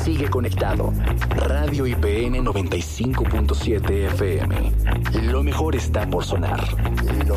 Sigue conectado. Radio IPN 95.7 FM. Lo mejor está por sonar. Lo